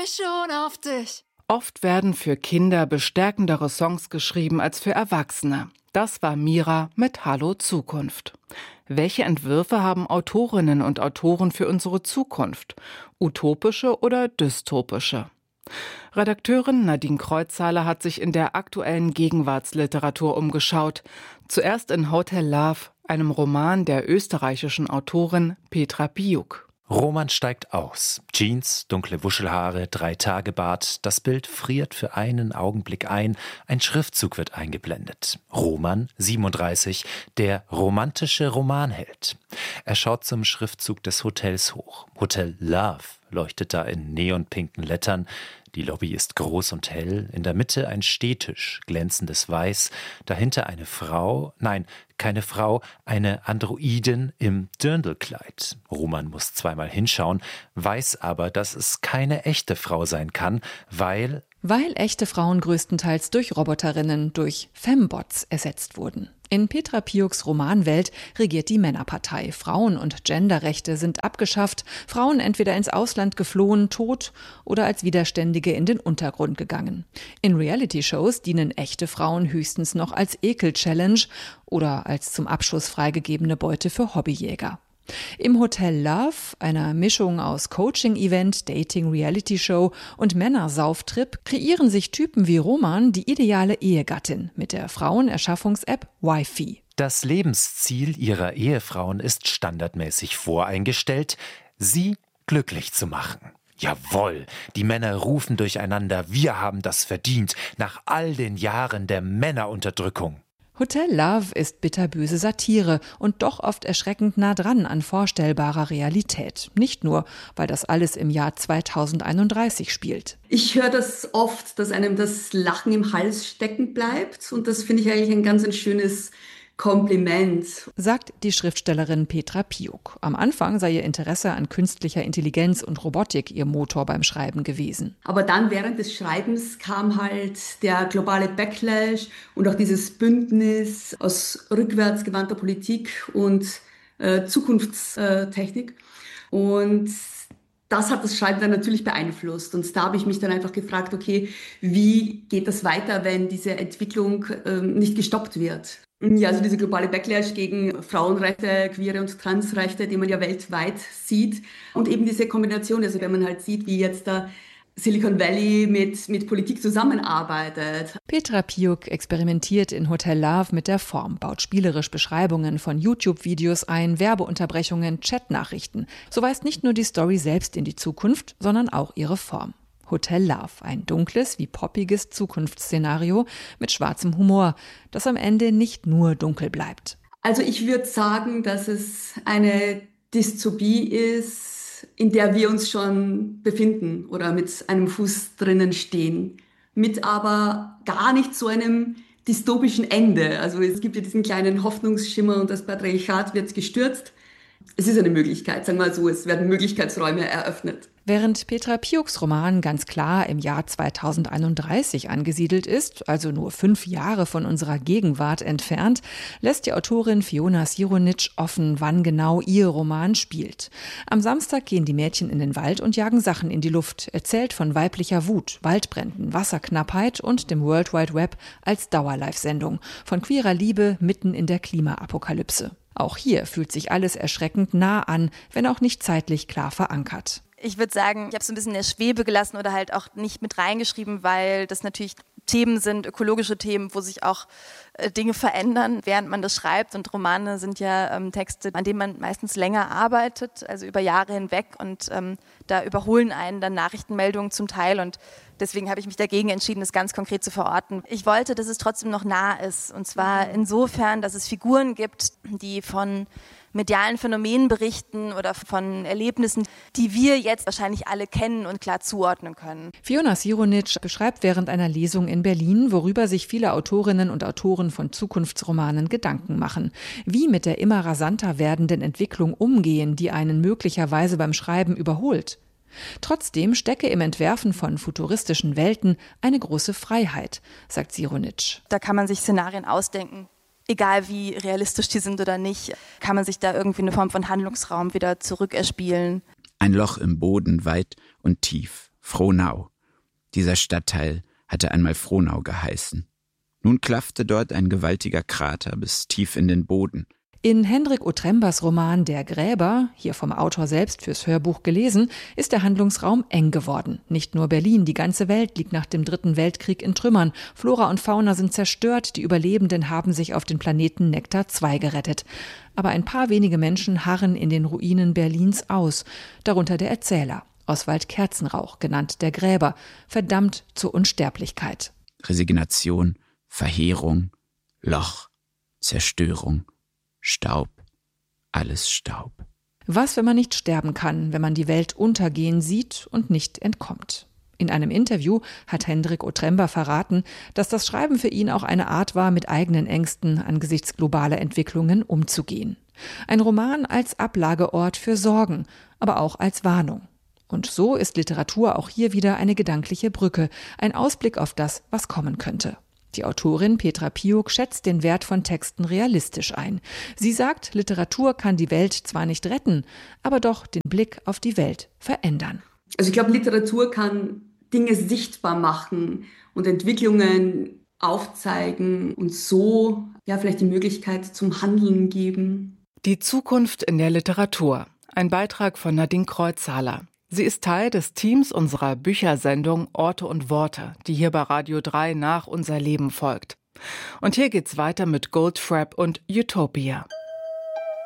mich schon auf dich. Oft werden für Kinder bestärkendere Songs geschrieben als für Erwachsene. Das war Mira mit Hallo Zukunft. Welche Entwürfe haben Autorinnen und Autoren für unsere Zukunft? Utopische oder dystopische? Redakteurin Nadine Kreuzhaler hat sich in der aktuellen Gegenwartsliteratur umgeschaut. Zuerst in Hotel Love, einem Roman der österreichischen Autorin Petra Piouk. Roman steigt aus. Jeans, dunkle Wuschelhaare, 3-Tage-Bart. Das Bild friert für einen Augenblick ein. Ein Schriftzug wird eingeblendet. Roman, 37, der romantische Romanheld. Er schaut zum Schriftzug des Hotels hoch. Hotel Love leuchtet da in neonpinken Lettern. Die Lobby ist groß und hell. In der Mitte ein Stehtisch, glänzendes Weiß. Dahinter eine Frau, nein, keine Frau, eine Androidin im Dirndlkleid. Roman muss zweimal hinschauen, weiß aber, dass es keine echte Frau sein kann, weil echte Frauen größtenteils durch Roboterinnen, durch Fembots ersetzt wurden. In Petra Piouks Romanwelt regiert die Männerpartei. Frauen- und Genderrechte sind abgeschafft, Frauen entweder ins Ausland geflohen, tot oder als Widerständige in den Untergrund gegangen. In Reality-Shows dienen echte Frauen höchstens noch als Ekel-Challenge oder als zum Abschuss freigegebene Beute für Hobbyjäger. Im Hotel Love, einer Mischung aus Coaching-Event, Dating-Reality-Show und Männersaufttrip, kreieren sich Typen wie Roman die ideale Ehegattin mit der Frauenerschaffungs-App Wi-Fi. Das Lebensziel ihrer Ehefrauen ist standardmäßig voreingestellt, sie glücklich zu machen. Jawohl, die Männer rufen durcheinander, wir haben das verdient, nach all den Jahren der Männerunterdrückung. Hotel Love ist bitterböse Satire und doch oft erschreckend nah dran an vorstellbarer Realität. Nicht nur, weil das alles im Jahr 2031 spielt. Ich höre das oft, dass einem das Lachen im Hals stecken bleibt. Und das finde ich eigentlich ein ganz schönes Kompliment, sagt die Schriftstellerin Petra Piouk. Am Anfang sei ihr Interesse an künstlicher Intelligenz und Robotik ihr Motor beim Schreiben gewesen. Aber dann während des Schreibens kam halt der globale Backlash und auch dieses Bündnis aus rückwärtsgewandter Politik und Zukunftstechnik. Und das hat das Schreiben dann natürlich beeinflusst. Und da habe ich mich dann einfach gefragt, okay, wie geht das weiter, wenn diese Entwicklung nicht gestoppt wird? Ja, also diese globale Backlash gegen Frauenrechte, queere und Transrechte, die man ja weltweit sieht. Und eben diese Kombination, also wenn man halt sieht, wie jetzt da Silicon Valley mit Politik zusammenarbeitet. Petra Piouk experimentiert in Hotel Love mit der Form, baut spielerisch Beschreibungen von YouTube-Videos ein, Werbeunterbrechungen, Chatnachrichten. So weist nicht nur die Story selbst in die Zukunft, sondern auch ihre Form. Hotel Love, ein dunkles wie poppiges Zukunftsszenario mit schwarzem Humor, das am Ende nicht nur dunkel bleibt. Also ich würde sagen, dass es eine Dystopie ist, in der wir uns schon befinden oder mit einem Fuß drinnen stehen, mit aber gar nicht so einem dystopischen Ende. Also es gibt ja diesen kleinen Hoffnungsschimmer und das Patriarchat wird gestürzt. Es ist eine Möglichkeit, sagen wir mal so, es werden Möglichkeitsräume eröffnet. Während Petra Piouks Roman ganz klar im Jahr 2031 angesiedelt ist, also nur 5 Jahre von unserer Gegenwart entfernt, lässt die Autorin Fiona Sironic offen, wann genau ihr Roman spielt. Am Samstag gehen die Mädchen in den Wald und jagen Sachen in die Luft, erzählt von weiblicher Wut, Waldbränden, Wasserknappheit und dem World Wide Web als Dauerlive-Sendung, von queerer Liebe mitten in der Klimaapokalypse. Auch hier fühlt sich alles erschreckend nah an, wenn auch nicht zeitlich klar verankert. Ich würde sagen, ich habe es ein bisschen in der Schwebe gelassen oder halt auch nicht mit reingeschrieben, weil das natürlich Themen sind, ökologische Themen, wo sich auch Dinge verändern, während man das schreibt. Und Romane sind ja Texte, an denen man meistens länger arbeitet, also über Jahre hinweg. Und da überholen einen dann Nachrichtenmeldungen zum Teil. Und deswegen habe ich mich dagegen entschieden, das ganz konkret zu verorten. Ich wollte, dass es trotzdem noch nah ist. Und zwar insofern, dass es Figuren gibt, die von medialen Phänomenen berichten oder von Erlebnissen, die wir jetzt wahrscheinlich alle kennen und klar zuordnen können. Fiona Sironic beschreibt während einer Lesung in Berlin, worüber sich viele Autorinnen und Autoren von Zukunftsromanen Gedanken machen. Wie mit der immer rasanter werdenden Entwicklung umgehen, die einen möglicherweise beim Schreiben überholt. Trotzdem stecke im Entwerfen von futuristischen Welten eine große Freiheit, sagt Sironic. Da kann man sich Szenarien ausdenken. Egal wie realistisch die sind oder nicht, kann man sich da irgendwie eine Form von Handlungsraum wieder zurückerspielen. Ein Loch im Boden, weit und tief. Frohnau. Dieser Stadtteil hatte einmal Frohnau geheißen. Nun klaffte dort ein gewaltiger Krater bis tief in den Boden. In Hendrik Otrembas Roman Der Gräber, hier vom Autor selbst fürs Hörbuch gelesen, ist der Handlungsraum eng geworden. Nicht nur Berlin, die ganze Welt liegt nach dem Dritten Weltkrieg in Trümmern. Flora und Fauna sind zerstört, die Überlebenden haben sich auf den Planeten Nektar 2 gerettet. Aber ein paar wenige Menschen harren in den Ruinen Berlins aus, darunter der Erzähler, Oswald Kerzenrauch, genannt Der Gräber, verdammt zur Unsterblichkeit. Resignation, Verheerung, Loch, Zerstörung, Staub, alles Staub. Was, wenn man nicht sterben kann, wenn man die Welt untergehen sieht und nicht entkommt? In einem Interview hat Hendrik Otremba verraten, dass das Schreiben für ihn auch eine Art war, mit eigenen Ängsten angesichts globaler Entwicklungen umzugehen. Ein Roman als Ablageort für Sorgen, aber auch als Warnung. Und so ist Literatur auch hier wieder eine gedankliche Brücke, ein Ausblick auf das, was kommen könnte. Die Autorin Petra Piuk schätzt den Wert von Texten realistisch ein. Sie sagt, Literatur kann die Welt zwar nicht retten, aber doch den Blick auf die Welt verändern. Also ich glaube, Literatur kann Dinge sichtbar machen und Entwicklungen aufzeigen und so vielleicht die Möglichkeit zum Handeln geben. Die Zukunft in der Literatur. Ein Beitrag von Nadine Kreuzhaler. Sie ist Teil des Teams unserer Büchersendung Orte und Worte, die hier bei Radio 3 nach Unser Leben folgt. Und hier geht's weiter mit Goldfrapp und Utopia.